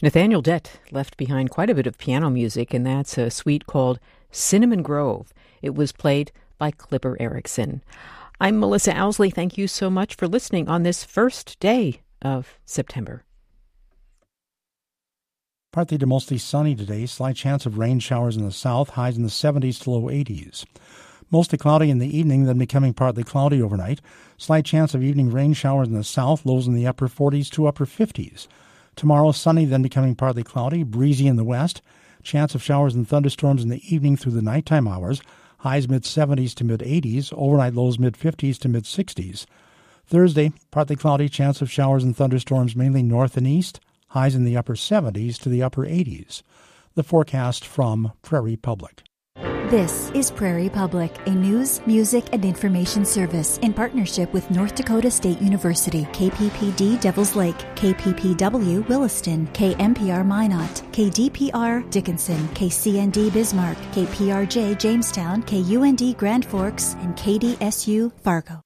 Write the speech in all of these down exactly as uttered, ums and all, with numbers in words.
Nathaniel Dett left behind quite a bit of piano music, and that's a suite called Cinnamon Grove. It was played by Clipper Erickson. I'm Melissa Owsley. Thank you so much for listening on this first day of September. Partly to mostly sunny today. Slight chance of rain showers in the south. Highs in the seventies to low eighties. Mostly cloudy in the evening, then becoming partly cloudy overnight. Slight chance of evening rain showers in the south. Lows in the upper forties to upper fifties. Tomorrow, sunny, then becoming partly cloudy, breezy in the west. Chance of showers and thunderstorms in the evening through the nighttime hours. Highs mid-seventies to mid-eighties. Overnight lows mid-fifties to mid-sixties. Thursday, partly cloudy, chance of showers and thunderstorms mainly north and east. Highs in the upper seventies to the upper eighties. The forecast from Prairie Public. This is Prairie Public, a news, music, and information service in partnership with North Dakota State University, K P P D Devils Lake, K P P W Williston, K M P R Minot, K D P R Dickinson, K C N D Bismarck, K P R J Jamestown, K U N D Grand Forks, and K D S U Fargo.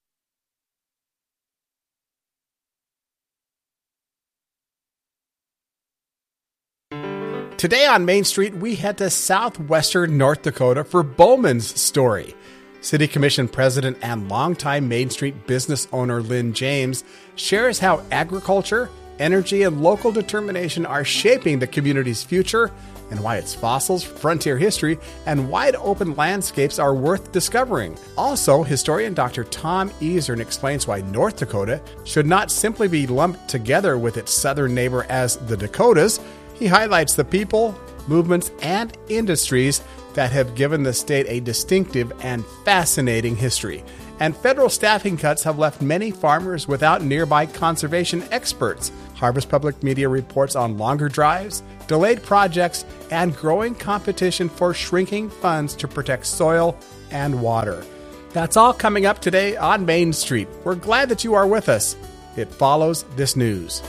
Today on Main Street, we head to southwestern North Dakota for Bowman's story. City Commission President and longtime Main Street business owner Lynn James shares how agriculture, energy, and local determination are shaping the community's future, and why its fossils, frontier history, and wide-open landscapes are worth discovering. Also, historian Doctor Tom Easern explains why North Dakota should not simply be lumped together with its southern neighbor as the Dakotas. He highlights the people, movements, and industries that have given the state a distinctive and fascinating history. And federal staffing cuts have left many farmers without nearby conservation experts. Harvest Public Media reports on longer drives, delayed projects, and growing competition for shrinking funds to protect soil and water. That's all coming up today on Main Street. We're glad that you are with us. It follows this news.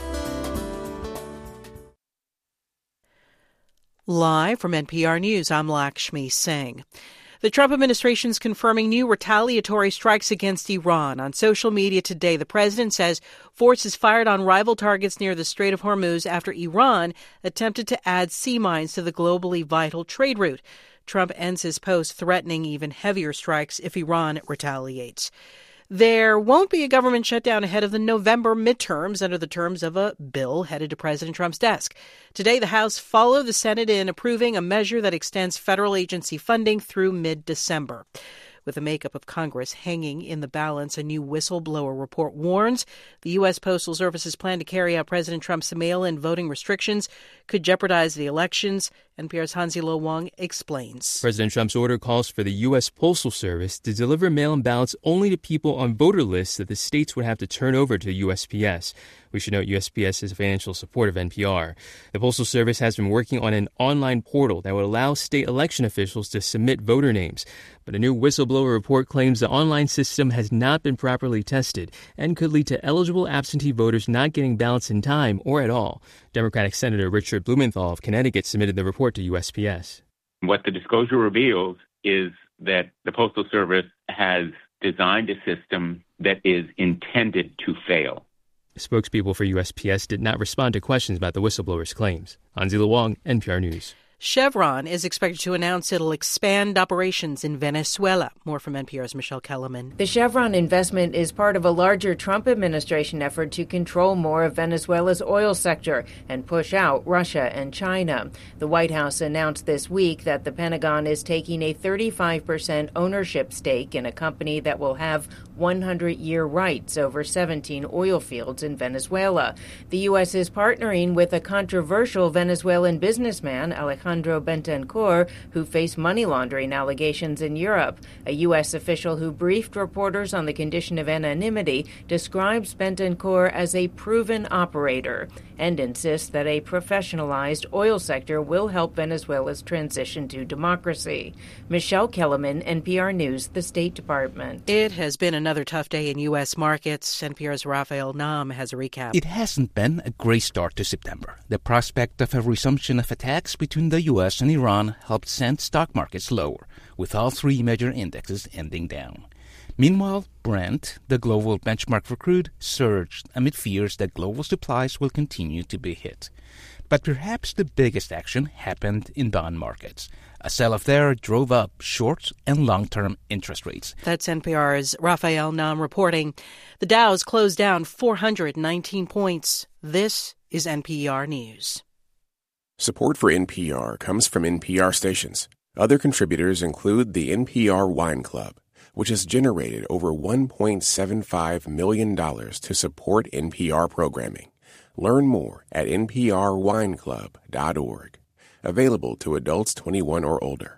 Live from N P R News, I'm Lakshmi Singh. The Trump administration is confirming new retaliatory strikes against Iran. On social media today, the president says forces fired on rival targets near the Strait of Hormuz after Iran attempted to add sea mines to the globally vital trade route. Trump ends his post threatening even heavier strikes if Iran retaliates. There won't be a government shutdown ahead of the November midterms under the terms of a bill headed to President Trump's desk. Today, the House followed the Senate in approving a measure that extends federal agency funding through mid-December. With the makeup of Congress hanging in the balance, a new whistleblower report warns the U S. Postal Service's plan to carry out President Trump's mail-in voting restrictions could jeopardize the elections. N P R's Hansi Lo Wang explains. President Trump's order calls for the U S. Postal Service to deliver mail-in ballots only to people on voter lists that the states would have to turn over to U S P S. We should note U S P S is a financial support of N P R. The Postal Service has been working on an online portal that would allow state election officials to submit voter names. But a new whistleblower report claims the online system has not been properly tested and could lead to eligible absentee voters not getting ballots in time or at all. Democratic Senator Richard Blumenthal of Connecticut submitted the report to U S P S. What the disclosure reveals is that the Postal Service has designed a system that is intended to fail. Spokespeople for U S P S did not respond to questions about the whistleblower's claims. Hansi Lo Wang, N P R News. Chevron is expected to announce it'll expand operations in Venezuela. More from N P R's Michelle Kellerman. The Chevron investment is part of a larger Trump administration effort to control more of Venezuela's oil sector and push out Russia and China. The White House announced this week that the Pentagon is taking a thirty-five percent ownership stake in a company that will have one hundred year rights over seventeen oil fields in Venezuela. The U S is partnering with a controversial Venezuelan businessman, Alejandro Alejandro Bentancur, who faced money laundering allegations in Europe. A U S official who briefed reporters on the condition of anonymity describes Bentancur as a proven operator and insists that a professionalized oil sector will help Venezuela's transition to democracy. Michelle Kellerman, N P R News, the State Department. It has been another tough day in U S markets. N P R's Raphael Nam has a recap. It hasn't been a great start to September. The prospect of a resumption of attacks between the U S and Iran helped send stock markets lower, with all three major indexes ending down. Meanwhile, Brent, the global benchmark for crude, surged amid fears that global supplies will continue to be hit. But perhaps the biggest action happened in bond markets. A sell-off there drove up short and long-term interest rates. That's N P R's Raphael Nam reporting. The Dow's closed down four hundred nineteen points. This is N P R News. Support for N P R comes from N P R stations. Other contributors include the N P R Wine Club, which has generated over one point seven five million dollars to support N P R programming. Learn more at n p r wine club dot org. Available to adults twenty-one or older.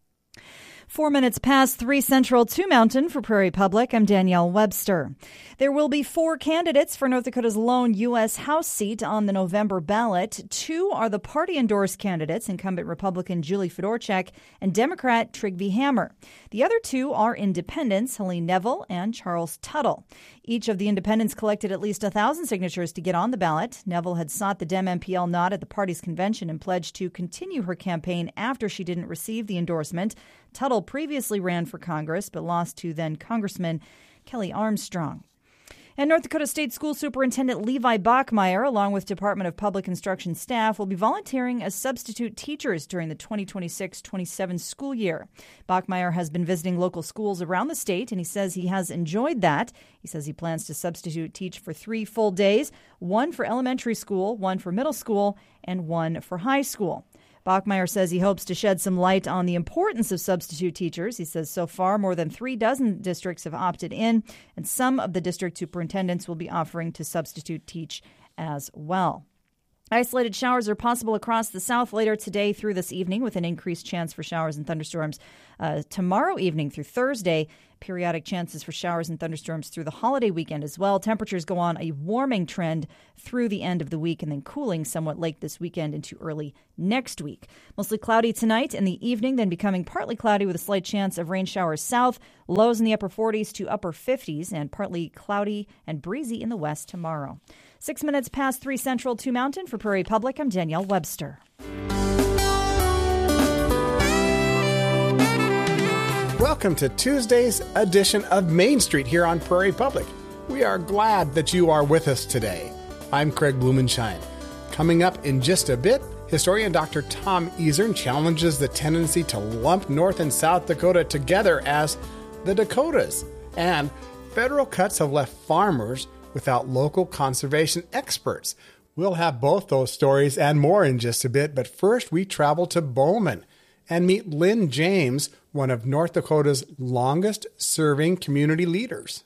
Four minutes past three Central, two Mountain for Prairie Public. I'm Danielle Webster. There will be four candidates for North Dakota's lone U S House seat on the November ballot. Two are the party-endorsed candidates, incumbent Republican Julie Fedorchak and Democrat Trygve Hammer. The other two are independents, Helene Neville and Charles Tuttle. Each of the independents collected at least one thousand signatures to get on the ballot. Neville had sought the Dem-M P L nod at the party's convention and pledged to continue her campaign after she didn't receive the endorsement. Tuttle previously ran for Congress but lost to then-Congressman Kelly Armstrong. And North Dakota State School Superintendent Levi Bachmeyer, along with Department of Public Instruction staff, will be volunteering as substitute teachers during the twenty twenty-six twenty-seven school year. Bachmeyer has been visiting local schools around the state, and he says he has enjoyed that. He says he plans to substitute teach for three full days, one for elementary school, one for middle school, and one for high school. Bachmeyer says he hopes to shed some light on the importance of substitute teachers. He says so far more than three dozen districts have opted in, and some of the district superintendents will be offering to substitute teach as well. Isolated showers are possible across the south later today through this evening, with an increased chance for showers and thunderstorms uh, tomorrow evening through Thursday. Periodic chances for showers and thunderstorms through the holiday weekend as well. Temperatures go on a warming trend through the end of the week and then cooling somewhat late this weekend into early next week. Mostly cloudy tonight in the evening, then becoming partly cloudy with a slight chance of rain showers south. Lows in the upper forties to upper fifties, and partly cloudy and breezy in the west tomorrow. Six minutes past three Central, two Mountain for Prairie Public. I'm Danielle Webster. Welcome to Tuesday's edition of Main Street here on Prairie Public. We are glad that you are with us today. I'm Craig Blumenshine. Coming up in just a bit, historian Doctor Tom Ezern challenges the tendency to lump North and South Dakota together as the Dakotas. And federal cuts have left farmers without local conservation experts. We'll have both those stories and more in just a bit, but first we travel to Bowman and meet Lynn James, one of North Dakota's longest-serving community leaders.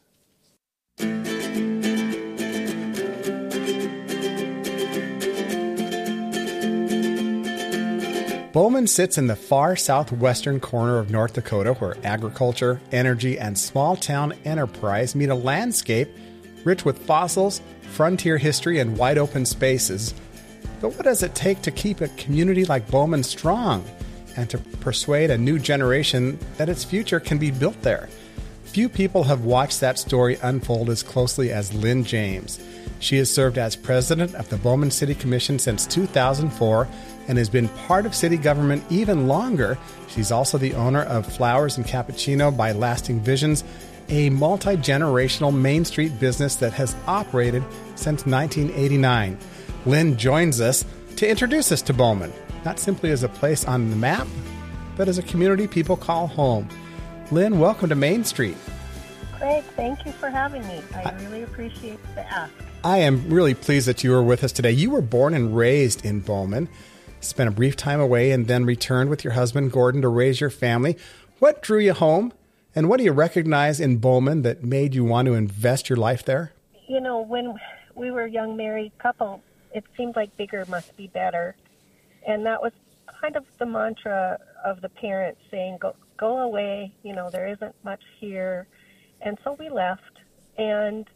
Bowman sits in the far southwestern corner of North Dakota, where agriculture, energy, and small-town enterprise meet a landscape rich with fossils, frontier history, and wide-open spaces. But what does it take to keep a community like Bowman strong and to persuade a new generation that its future can be built there? Few people have watched that story unfold as closely as Lynn James. She has served as president of the Bowman City Commission since two thousand four and has been part of city government even longer. She's also the owner of Flowers and Cappuccino by Lasting Visions, a multi-generational Main Street business that has operated since nineteen eighty-nine. Lynn joins us to introduce us to Bowman, not simply as a place on the map, but as a community people call home. Lynn, welcome to Main Street. Craig, thank you for having me. I really appreciate the ask. I am really pleased that you are with us today. You were born and raised in Bowman, spent a brief time away, and then returned with your husband, Gordon, to raise your family. What drew you home? And what do you recognize in Bowman that made you want to invest your life there? You know, when we were a young married couple, it seemed like bigger must be better. And that was kind of the mantra of the parents saying, go, go away, you know, there isn't much here. And so we left. And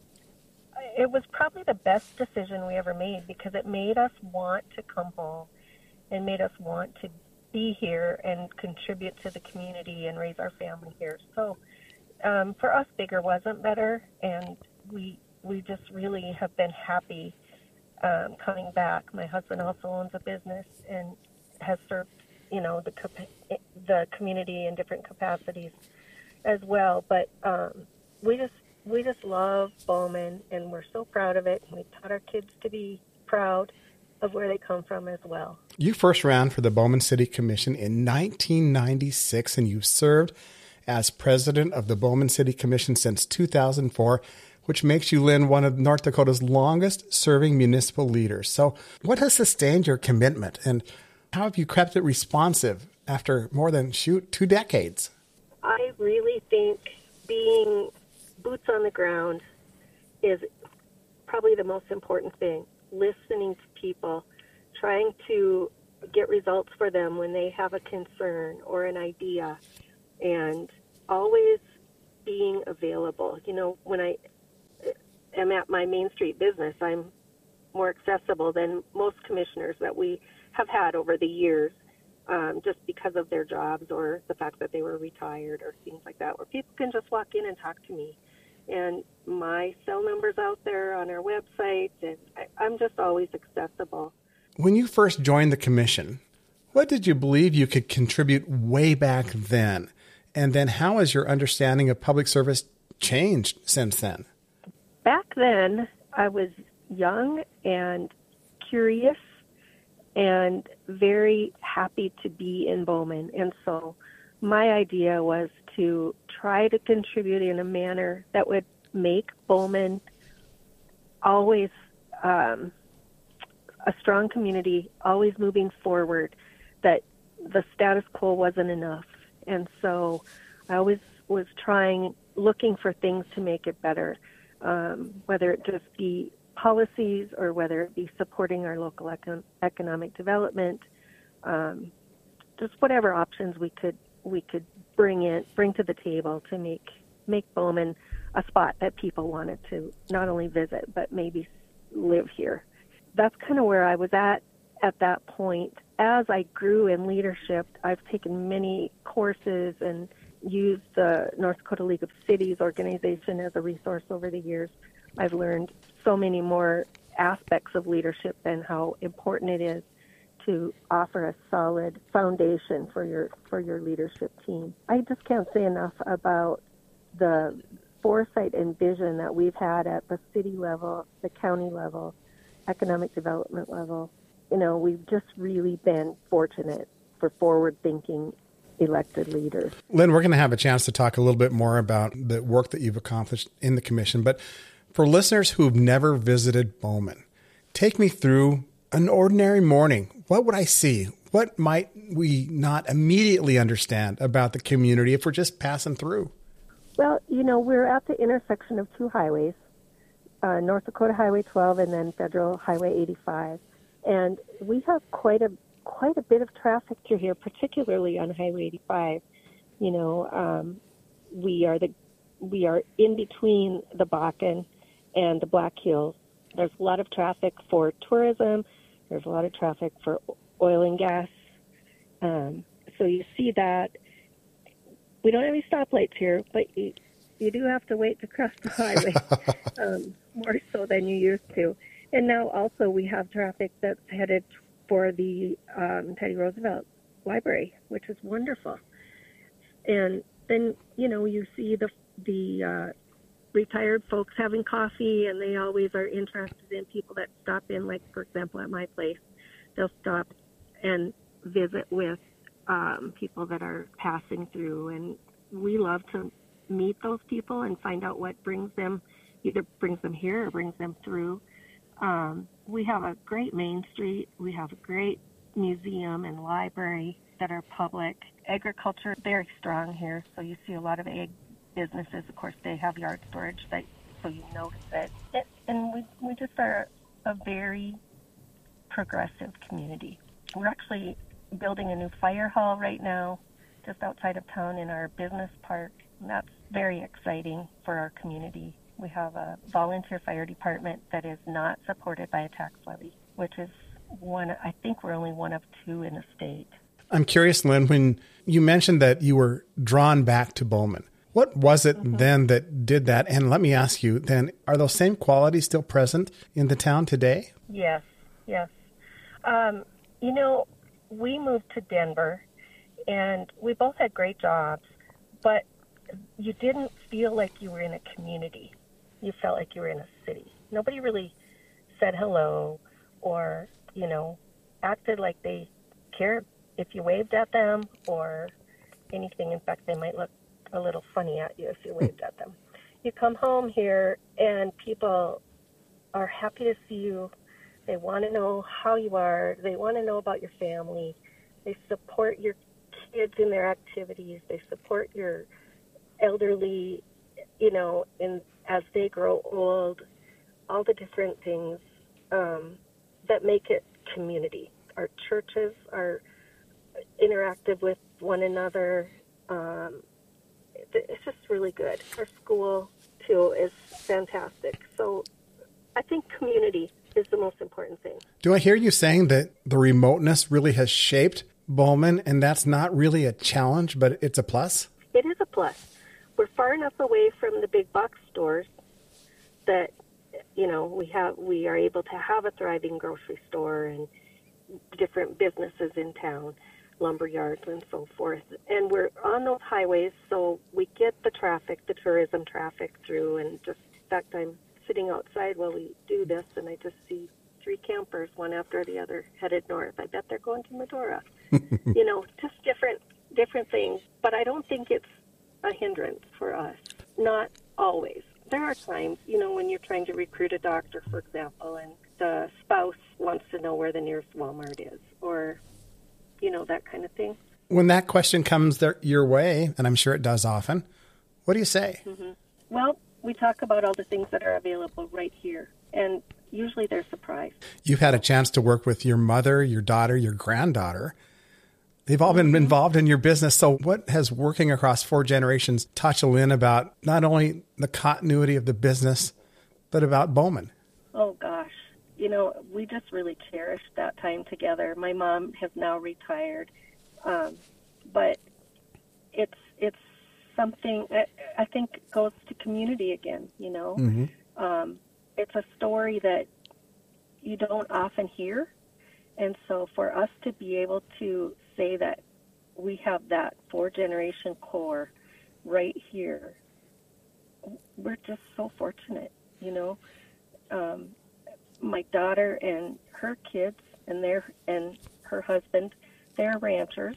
it was probably the best decision we ever made because it made us want to come home and made us want to be here and contribute to the community and raise our family here. So um, for us, bigger wasn't better, and we we just really have been happy um, coming back. My husband also owns a business and has served, you know, the the community in different capacities as well. But um, we just we just love Bowman, and we're so proud of it. We taught our kids to be proud, of where they come from as well. You first ran for the Bowman City Commission in nineteen ninety-six, and you served as president of the Bowman City Commission since two thousand four, which makes you, Lynn, one of North Dakota's longest-serving municipal leaders. So what has sustained your commitment, and how have you kept it responsive after more than, shoot, two decades? I really think being boots on the ground is probably the most important thing. Listening to people, trying to get results for them when they have a concern or an idea, and always being available. You know, when I am at my Main Street business, I'm more accessible than most commissioners that we have had over the years, um, just because of their jobs or the fact that they were retired or things like that, where people can just walk in and talk to me. And my cell number's out there on our website, and I, I'm just always accessible. When you first joined the commission, what did you believe you could contribute way back then? And then how has your understanding of public service changed since then? Back then, I was young and curious and very happy to be in Bowman. And so my idea was to try to contribute in a manner that would make Bowman always um, a strong community, always moving forward, that the status quo wasn't enough. And so I always was trying, looking for things to make it better, um, whether it just be policies or whether it be supporting our local econ- economic development, um, just whatever options we could we could bring in, bring to the table to make make Bowman a spot that people wanted to not only visit but maybe live here. That's kind of where I was at at that point. As I grew in leadership, I've taken many courses and used the North Dakota League of Cities organization as a resource over the years. I've learned so many more aspects of leadership and how important it is to offer a solid foundation for your for your leadership team. I just can't say enough about the foresight and vision that we've had at the city level, the county level, economic development level. You know, we've just really been fortunate for forward-thinking elected leaders. Lynn, we're going to have a chance to talk a little bit more about the work that you've accomplished in the commission, but for listeners who've never visited Bowman, take me through an ordinary morning. What would I see? What might we not immediately understand about the community if we're just passing through? Well, you know, we're at the intersection of two highways, uh, North Dakota Highway twelve and then Federal Highway eighty-five. And we have quite a quite a bit of traffic through here, particularly on Highway eighty-five. You know, um, we are the we are in between the Bakken and the Black Hills. There's a lot of traffic for tourism. There's a lot of traffic for oil and gas. Um, so you see that. We don't have any stoplights here, but you, you do have to wait to cross the highway, um, more so than you used to. And now also we have traffic that's headed for the um, Teddy Roosevelt Library, which is wonderful. And then, you know, you see the the uh, retired folks having coffee, and they always are interested in people that stop in, like, for example, at my place. They'll stop and visit with um, people that are passing through, and we love to meet those people and find out what brings them, either brings them here or brings them through. Um, we have a great Main Street. We have a great museum and library that are public. Agriculture, very strong here, so you see a lot of ag businesses. Of course, they have yard storage, that, so you notice it. it and we, we just are a very progressive community. We're actually building a new fire hall right now just outside of town in our business park, and that's very exciting for our community. We have a volunteer fire department that is not supported by a tax levy, which is one, I think we're only one of two in the state. I'm curious, Lynn, when you mentioned that you were drawn back to Bowman, what was it mm-hmm. then that did that? And let me ask you then, are those same qualities still present in the town today? Yes, yes. Um, you know, we moved to Denver, and we both had great jobs, but you didn't feel like you were in a community. You felt like you were in a city. Nobody really said hello or you know, acted like they cared if you waved at them or anything. In fact, they might look a little funny at you if you waved at them. You come home here and people are happy to see you. They want to know how you are. They want to know about your family. They support your kids in their activities. They support your elderly, you know, in as they grow old, all the different things um, that make it community. Our churches are interactive with one another. Um, it's just really good. Our school, too, is fantastic. So I think community is the most important thing. Do I hear you saying that the remoteness really has shaped Bowman, and that's not really a challenge, but it's a plus? It is a plus. We're far enough away from the big box stores that, you know, we have we are able to have a thriving grocery store and different businesses in town, lumber yards and so forth. And we're on those highways, so we get the traffic, the tourism traffic through. And just, in fact, I'm sitting outside while we do this, and I just see three campers, one after the other, headed north. I bet they're going to Medora. You know, just different different things. But I don't think it's a hindrance for us. Not always. There are times, you know, when you're trying to recruit a doctor, for example, and the spouse wants to know where the nearest Walmart is, or, you know, that kind of thing. When that question comes there, your way, and I'm sure it does often, what do you say? Mm-hmm. Well, we talk about all the things that are available right here, and usually they're surprised. You've had a chance to work with your mother, your daughter, your granddaughter. They've all been involved in your business. So what has working across four generations taught you, Lynn, about not only the continuity of the business, but about Bowman? Oh, gosh. You know, we just really cherished that time together. My mom has now retired, um, but it's it's something I, I think goes to community again, you know. Mm-hmm. Um, it's a story that you don't often hear. And so for us to be able to say that we have that four-generation core right here, we're just so fortunate, you know. Um, my daughter and her kids and their and her husband, they're ranchers,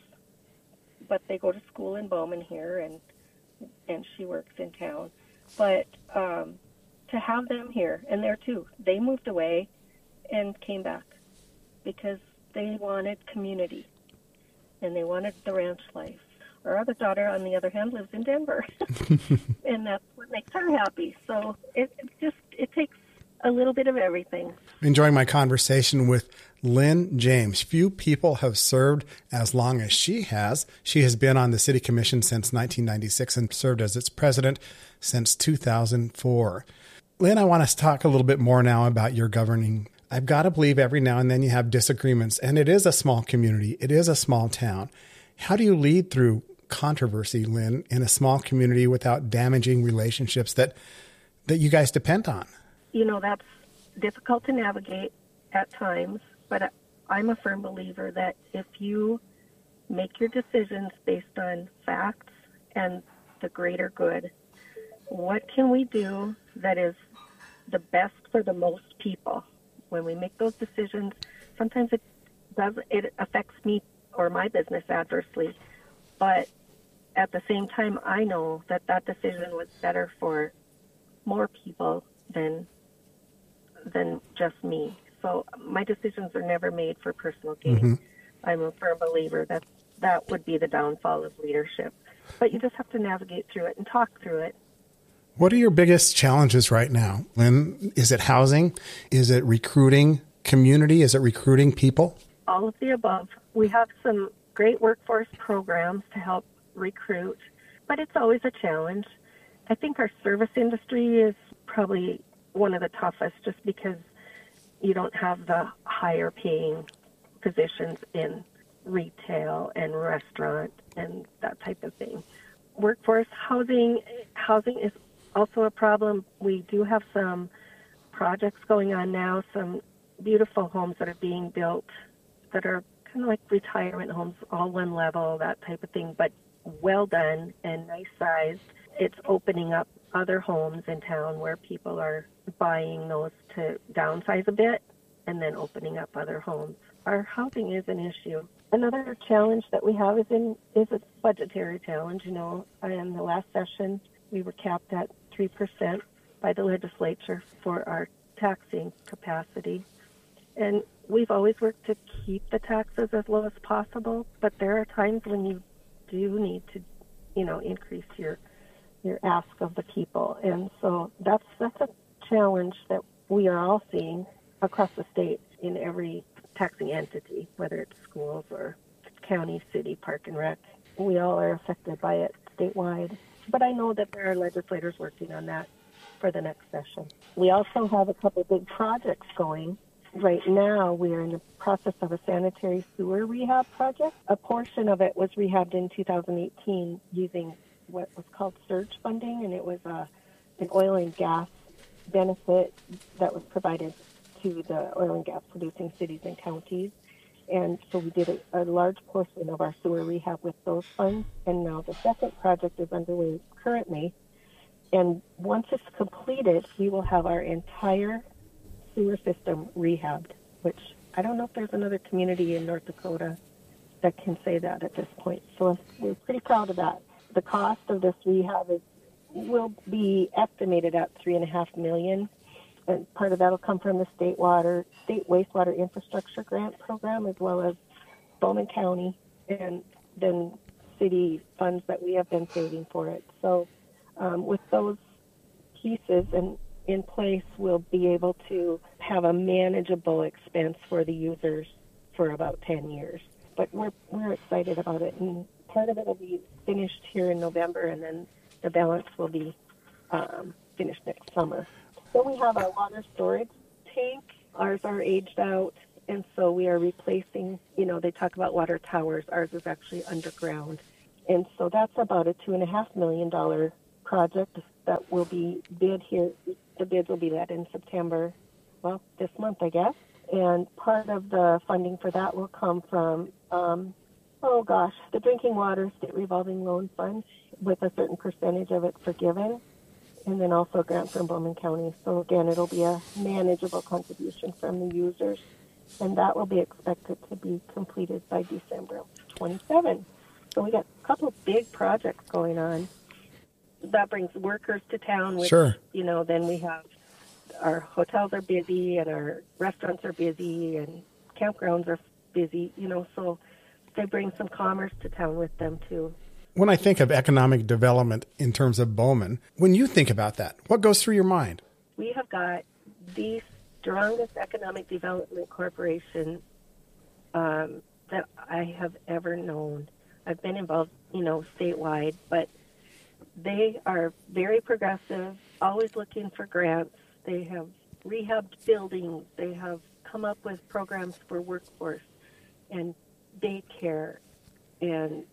but they go to school in Bowman here, and and she works in town. But um, to have them here, and there too, they moved away and came back because they wanted community and they wanted the ranch life. Our other daughter, on the other hand, lives in Denver, and that's what makes her happy. So it, it just it takes a little bit of everything. Enjoying my conversation with Lynn James. Few people have served as long as she has. She has been on the City Commission since nineteen ninety-six and served as its president since two thousand four. Lynn, I want us to talk a little bit more now about your governing. I've got to believe every now and then you have disagreements, and it is a small community. It is a small town. How do you lead through controversy, Lynn, in a small community without damaging relationships that, that you guys depend on? You know, that's difficult to navigate at times, but I'm a firm believer that if you make your decisions based on facts and the greater good, what can we do that is the best for the most people? When we make those decisions, sometimes it does it affects me or my business adversely, but at the same time, I know that that decision was better for more people than than just me. So my decisions are never made for personal gain. Mm-hmm. I'm a firm believer that that would be the downfall of leadership. But you just have to navigate through it and talk through it. What are your biggest challenges right now, Lynn? Is it housing? Is it recruiting community? Is it recruiting people? All of the above. We have some great workforce programs to help recruit, but it's always a challenge. I think our service industry is probably one of the toughest just because you don't have the higher paying positions in retail and restaurant and that type of thing. Workforce housing, housing is also a problem. We do have some projects going on now, some beautiful homes that are being built that are kind of like retirement homes, all one level, that type of thing, but well done and nice sized. It's opening up other homes in town where people are buying those to downsize a bit and then opening up other homes. Our housing is an issue. Another challenge that we have is in is a budgetary challenge. You know, in the last session, we were capped at three percent by the legislature for our taxing capacity. And we've always worked to keep the taxes as low as possible, but there are times when you do need to, you know, increase your your ask of the people. And so that's that's a challenge that we are all seeing across the state in every taxing entity, whether it's schools or county, city, park and rec. We all are affected by it statewide. But I know that there are legislators working on that for the next session. We also have a couple of big projects going. Right now, we are in the process of a sanitary sewer rehab project. A portion of it was rehabbed in two thousand eighteen using what was called surge funding, and it was a, an oil and gas benefit that was provided to the oil and gas producing cities and counties. And so we did a, a large portion of our sewer rehab with those funds. And now the second project is underway currently. And once it's completed, we will have our entire sewer system rehabbed, which I don't know if there's another community in North Dakota that can say that at this point. So we're pretty proud of that. The cost of this rehab is, will be estimated at three and a half million. And part of that will come from the state water, state wastewater infrastructure grant program, as well as Bowman County, and then city funds that we have been saving for it. So um, with those pieces and in place, we'll be able to have a manageable expense for the users for about ten years. But we're we're excited about it, and part of it will be finished here in November, and then the balance will be um, finished next summer. Then we have our water storage tank. Ours are aged out, and so we are replacing, you know, they talk about water towers. Ours is actually underground. And so that's about a two and a half million dollar project that will be bid here. The bids will be let in September, well, this month, I guess. And part of the funding for that will come from, um, oh gosh, the Drinking Water State Revolving Loan Fund, with a certain percentage of it forgiven, and then also a grant from Bowman County. So again, it'll be a manageable contribution from the users, and that will be expected to be completed by December of twenty-seven. So we got a couple of big projects going on. That brings workers to town, which, sure. you know, then we have our hotels are busy and our restaurants are busy and campgrounds are busy, you know, so they bring some commerce to town with them too. When I think of economic development in terms of Bowman, when you think about that, what goes through your mind? We have got the strongest economic development corporation um, that I have ever known. I've been involved, you know, statewide, but they are very progressive, always looking for grants. They have rehabbed buildings. They have come up with programs for workforce and daycare and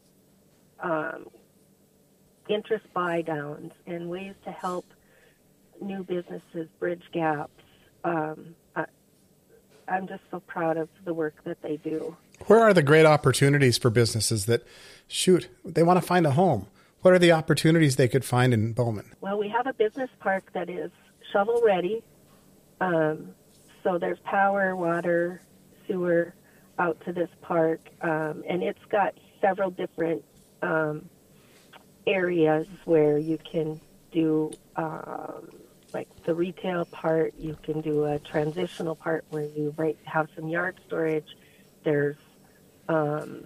um, interest buy-downs and ways to help new businesses bridge gaps. Um, I, I'm just so proud of the work that they do. Where are the great opportunities for businesses that, shoot, they want to find a home? What are the opportunities they could find in Bowman? Well, we have a business park that is shovel-ready. Um, so there's power, water, sewer out to this park. Um, and it's got several different um, areas where you can do, um, like the retail part. You can do a transitional part where you might have some yard storage. There's, um,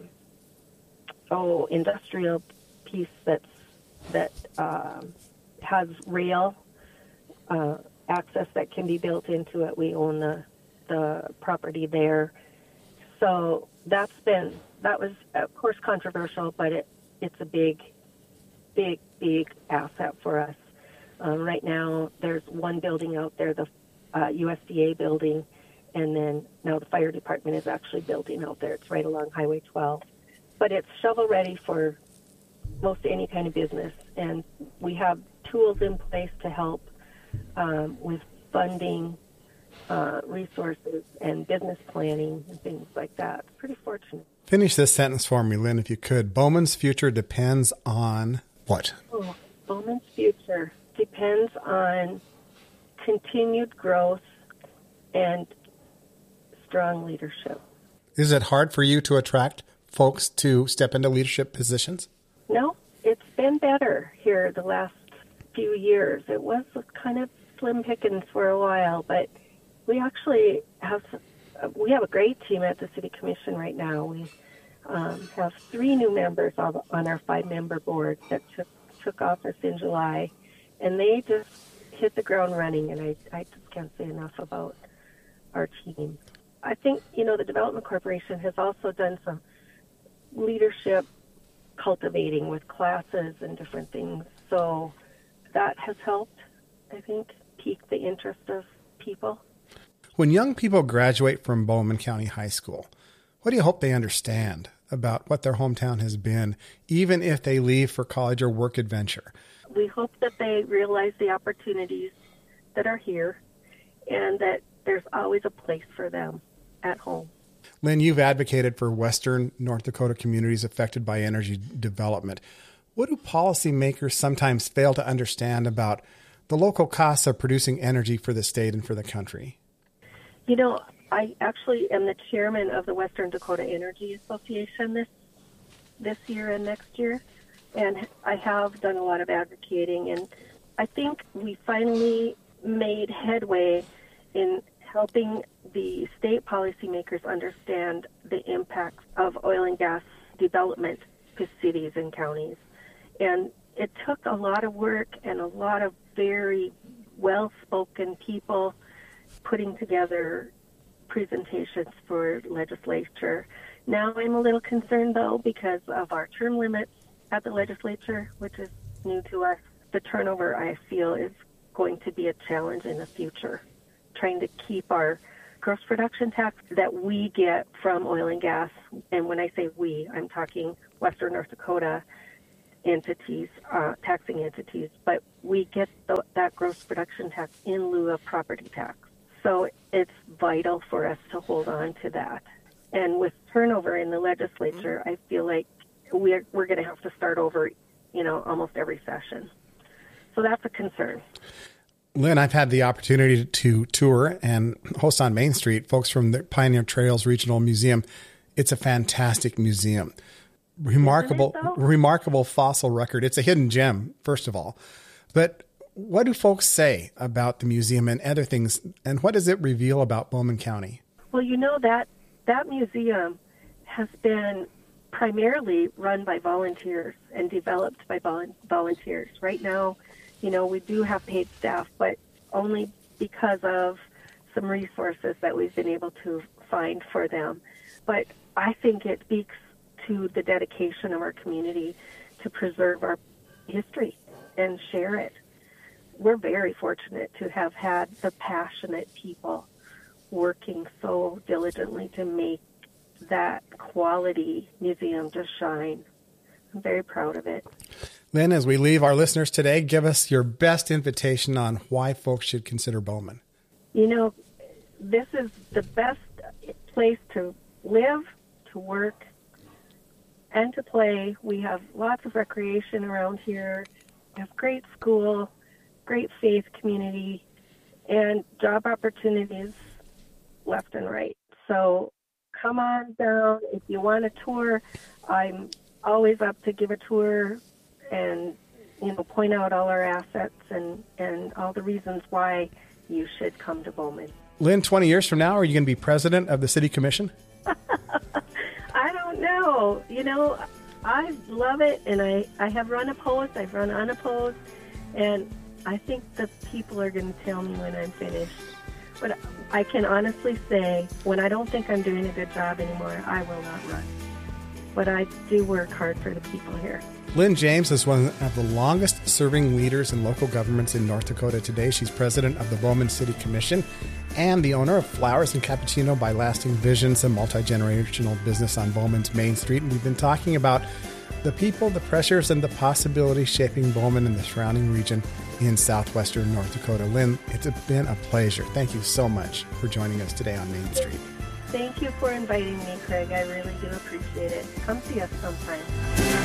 oh, industrial piece that's that um, has rail uh, access that can be built into it. We own the the property there, so that's been that was of course controversial, but it it's a big, big, big asset for us. Um, right now, there's one building out there, the uh, U S D A building, and then now the fire department is actually building out there. It's right along Highway twelve, but it's shovel ready for most any kind of business, and we have tools in place to help um, with funding, uh, resources, and business planning and things like that. It's pretty fortunate. Finish this sentence for me, Lynn, if you could. Bowman's future depends on what? Oh, Bowman's future depends on continued growth and strong leadership. Is it hard for you to attract folks to step into leadership positions? No, it's been better here the last few years. It was kind of slim pickings for a while, but we actually have we have a great team at the City Commission right now. We um, have three new members on, on our five-member board that took, took office in July, and they just hit the ground running, and I, I just can't say enough about our team. I think, you know, the Development Corporation has also done some leadership cultivating with classes and different things. So that has helped, I think, pique the interest of people. When young people graduate from Bowman County High School, what do you hope they understand about what their hometown has been, even if they leave for college or work adventure? We hope that they realize the opportunities that are here and that there's always a place for them at home. Lynn, you've advocated for Western North Dakota communities affected by energy development. What do policymakers sometimes fail to understand about the local costs of producing energy for the state and for the country? You know, I actually am the chairman of the Western Dakota Energy Association this this year and next year, and I have done a lot of advocating, and I think we finally made headway in helping the state policymakers understand the impacts of oil and gas development to cities and counties. And it took a lot of work and a lot of very well-spoken people putting together presentations for legislature. Now I'm a little concerned, though, because of our term limits at the legislature, which is new to us. The turnover, I feel, is going to be a challenge in the future, trying to keep our gross production tax that we get from oil and gas. And when I say we, I'm talking Western North Dakota entities, uh, taxing entities, but we get the, that gross production tax in lieu of property tax. So it's vital for us to hold on to that. And with turnover in the legislature, I feel like we're, we're going to have to start over, you know, almost every session. So that's a concern. Lynn, I've had the opportunity to tour and host on Main Street folks from the Pioneer Trails Regional Museum. It's a fantastic museum. Remarkable, remarkable fossil record. It's a hidden gem, first of all. But what do folks say about the museum and other things, and what does it reveal about Bowman County? Well, you know, that that museum has been primarily run by volunteers and developed by vol- volunteers. Right now, you know, we do have paid staff, but only because of some resources that we've been able to find for them. But I think it speaks to the dedication of our community to preserve our history and share it. We're very fortunate to have had the passionate people working so diligently to make that quality museum just shine. I'm very proud of it. Lynn, as we leave our listeners today, give us your best invitation on why folks should consider Bowman. You know, this is the best place to live, to work, and to play. We have lots of recreation around here. We have great school, great faith community, and job opportunities left and right. So come on down. If you want a tour, I'm always up to give a tour and, you know, point out all our assets and, and all the reasons why you should come to Bowman. Lynn, twenty years from now, are you going to be president of the City Commission? I don't know. You know, I love it, and I, I have run opposed, I've run unopposed, and I think the people are going to tell me when I'm finished. But I can honestly say, when I don't think I'm doing a good job anymore, I will not run. But I do work hard for the people here. Lynn James is one of the longest-serving leaders in local governments in North Dakota today. She's president of the Bowman City Commission and the owner of Flowers and Cappuccino by Lasting Visions, a multi-generational business on Bowman's Main Street. And we've been talking about the people, the pressures, and the possibilities shaping Bowman and the surrounding region in southwestern North Dakota. Lynn, it's been a pleasure. Thank you so much for joining us today on Main Street. Thank you for inviting me, Craig. I really do appreciate it. Come see us sometime.